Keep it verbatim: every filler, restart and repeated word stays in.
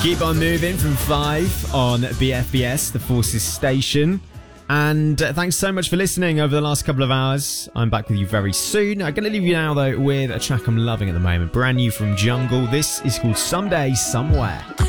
Keep on moving from five on B F B S, the Forces station. And uh, thanks so much for listening over the last couple of hours. I'm back with you very soon. I'm going to leave you now, though, with a track I'm loving at the moment. Brand new from Jungle. This is called Someday, Somewhere.